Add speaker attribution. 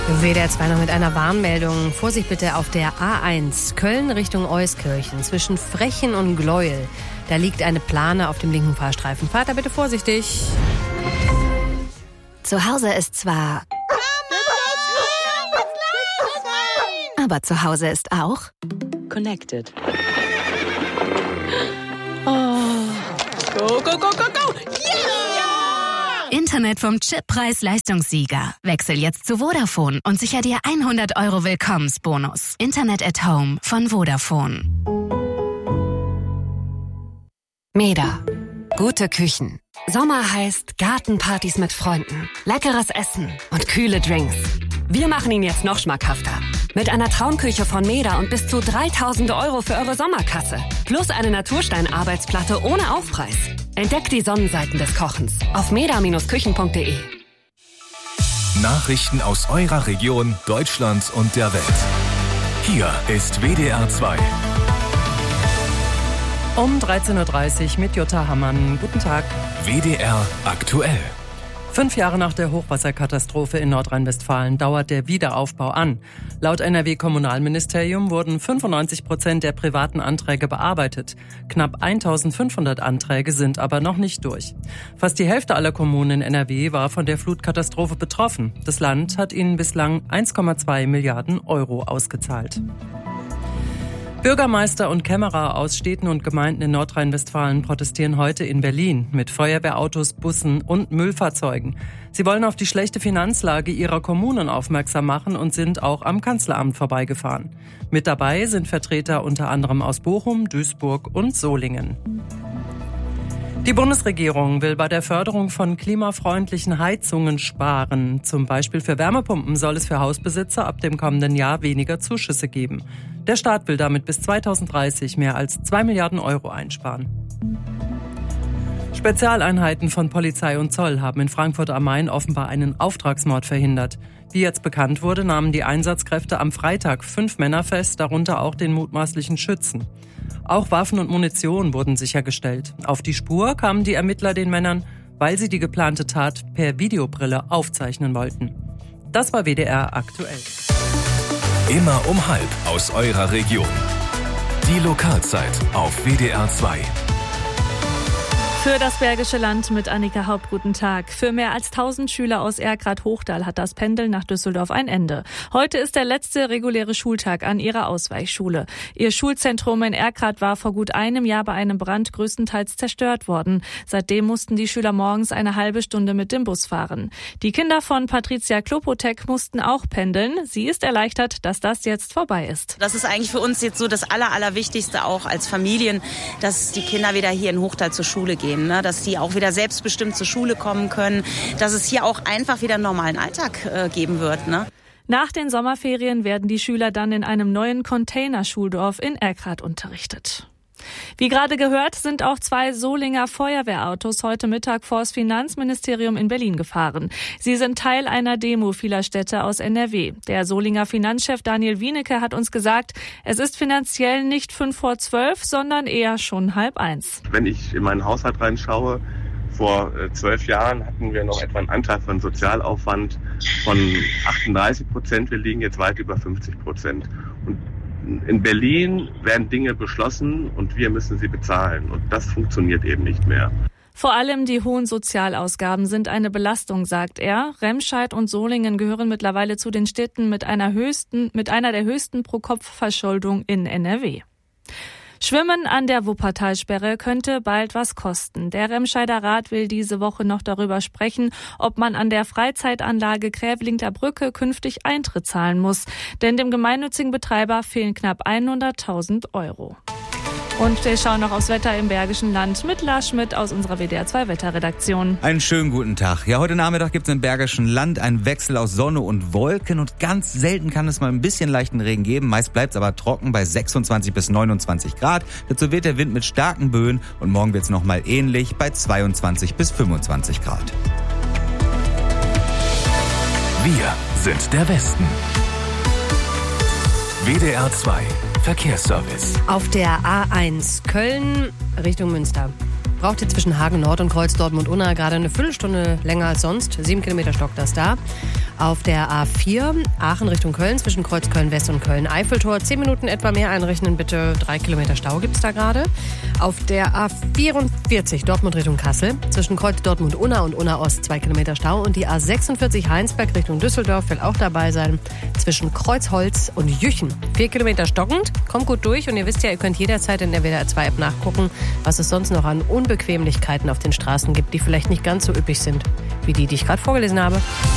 Speaker 1: WDR 2 noch mit einer Warnmeldung. Vorsicht bitte auf der A1 Köln Richtung Euskirchen zwischen Frechen und Gleuel. Da liegt eine Plane auf dem linken Fahrstreifen. Fahrt da bitte vorsichtig.
Speaker 2: Zu Hause ist zwar... Aber zu Hause ist auch...
Speaker 3: Connected. Oh. Go, go, go, go, go! Yeah!
Speaker 2: Internet vom Chip Preis-Leistungssieger. Wechsel jetzt zu Vodafone und sicher dir 100 € Willkommensbonus. Internet at Home von Vodafone. Meda. Gute Küchen. Sommer heißt Gartenpartys mit Freunden, leckeres Essen und kühle Drinks. Wir machen ihn jetzt noch schmackhafter. Mit einer Traumküche von Meda und bis zu 3.000 € für eure Sommerkasse. Plus eine Naturstein-Arbeitsplatte ohne Aufpreis. Entdeckt die Sonnenseiten des Kochens auf meda-küchen.de.
Speaker 4: Nachrichten aus eurer Region, Deutschland und der Welt. Hier ist WDR 2.
Speaker 5: Um 13.30 Uhr mit Jutta Hammann. Guten Tag.
Speaker 4: WDR aktuell.
Speaker 5: 5 Jahre nach der Hochwasserkatastrophe in Nordrhein-Westfalen dauert der Wiederaufbau an. Laut NRW-Kommunalministerium wurden 95% der privaten Anträge bearbeitet. Knapp 1.500 Anträge sind aber noch nicht durch. Fast die Hälfte aller Kommunen in NRW war von der Flutkatastrophe betroffen. Das Land hat ihnen bislang 1,2 Milliarden € ausgezahlt. Bürgermeister und Kämmerer aus Städten und Gemeinden in Nordrhein-Westfalen protestieren heute in Berlin mit Feuerwehrautos, Bussen und Müllfahrzeugen. Sie wollen auf die schlechte Finanzlage ihrer Kommunen aufmerksam machen und sind auch am Kanzleramt vorbeigefahren. Mit dabei sind Vertreter unter anderem aus Bochum, Duisburg und Solingen. Die Bundesregierung will bei der Förderung von klimafreundlichen Heizungen sparen. Zum Beispiel für Wärmepumpen soll es für Hausbesitzer ab dem kommenden Jahr weniger Zuschüsse geben. Der Staat will damit bis 2030 mehr als 2 Milliarden € einsparen. Spezialeinheiten von Polizei und Zoll haben in Frankfurt am Main offenbar einen Auftragsmord verhindert. Wie jetzt bekannt wurde, nahmen die Einsatzkräfte am Freitag 5 Männer fest, darunter auch den mutmaßlichen Schützen. Auch Waffen und Munition wurden sichergestellt. Auf die Spur kamen die Ermittler den Männern, weil sie die geplante Tat per Videobrille aufzeichnen wollten. Das war WDR aktuell.
Speaker 4: Immer um 12:30 aus eurer Region. Die Lokalzeit auf WDR 2.
Speaker 6: Für das Bergische Land mit Annika Haupt, guten Tag. Für mehr als 1000 Schüler aus Erkrath-Hochdal hat das Pendeln nach Düsseldorf ein Ende. Heute ist der letzte reguläre Schultag an ihrer Ausweichschule. Ihr Schulzentrum in Erkrath war vor gut einem Jahr bei einem Brand größtenteils zerstört worden. Seitdem mussten die Schüler morgens eine halbe Stunde mit dem Bus fahren. Die Kinder von Patricia Klopotek mussten auch pendeln. Sie ist erleichtert, dass das jetzt vorbei ist.
Speaker 7: Das ist eigentlich für uns jetzt so das Allerwichtigste auch als Familien, dass die Kinder wieder hier in Hochdal zur Schule gehen. Dass die auch wieder selbstbestimmt zur Schule kommen können, dass es hier auch einfach wieder einen normalen Alltag geben wird.
Speaker 6: Nach den Sommerferien werden die Schüler dann in einem neuen Containerschuldorf in Erkrath unterrichtet. Wie gerade gehört, sind auch 2 Solinger Feuerwehrautos heute Mittag vors Finanzministerium in Berlin gefahren. Sie sind Teil einer Demo vieler Städte aus NRW. Der Solinger Finanzchef Daniel Wienecke hat uns gesagt, es ist finanziell nicht 11:55, sondern eher schon 12:30.
Speaker 8: Wenn ich in meinen Haushalt reinschaue, vor 12 Jahren hatten wir noch etwa einen Anteil von Sozialaufwand von 38%. Wir liegen jetzt weit über 50%. Und in Berlin werden Dinge beschlossen und wir müssen sie bezahlen. Und das funktioniert eben nicht mehr.
Speaker 6: Vor allem die hohen Sozialausgaben sind eine Belastung, sagt er. Remscheid und Solingen gehören mittlerweile zu den Städten mit einer der höchsten Pro-Kopf-Verschuldung in NRW. Schwimmen an der Wuppertalsperre könnte bald was kosten. Der Remscheider Rat will diese Woche noch darüber sprechen, ob man an der Freizeitanlage Grävlinger Brücke künftig Eintritt zahlen muss. Denn dem gemeinnützigen Betreiber fehlen knapp 100.000 €. Und wir schauen noch aufs Wetter im Bergischen Land mit Lars Schmidt aus unserer WDR 2 Wetterredaktion.
Speaker 9: Einen schönen guten Tag. Ja, heute Nachmittag gibt es im Bergischen Land einen Wechsel aus Sonne und Wolken und ganz selten kann es mal ein bisschen leichten Regen geben. Meist bleibt es aber trocken bei 26 bis 29 Grad. Dazu weht der Wind mit starken Böen und morgen wird es nochmal ähnlich bei 22 bis 25 Grad.
Speaker 4: Wir sind der Westen. WDR 2 Verkehrsservice.
Speaker 1: Auf der A1 Köln Richtung Münster. Braucht ihr zwischen Hagen Nord und Kreuz Dortmund-Unna gerade eine Viertelstunde länger als sonst. 7 Kilometer stockt das da. Auf der A4 Aachen Richtung Köln zwischen Kreuz Köln-West und Köln-Eiffeltor 10 Minuten etwa mehr einrechnen, bitte. 3 Kilometer Stau gibt's da gerade. Auf der A44 Dortmund Richtung Kassel zwischen Kreuz Dortmund-Unna und Unna-Ost 2 Kilometer Stau. Und die A46 Heinsberg Richtung Düsseldorf will auch dabei sein zwischen Kreuzholz und Jüchen. 4 Kilometer stockend, kommt gut durch und ihr wisst ja, ihr könnt jederzeit in der WDR 2 App nachgucken, was es sonst noch an Unbequemlichkeiten auf den Straßen gibt, die vielleicht nicht ganz so üppig sind wie die ich gerade vorgelesen habe.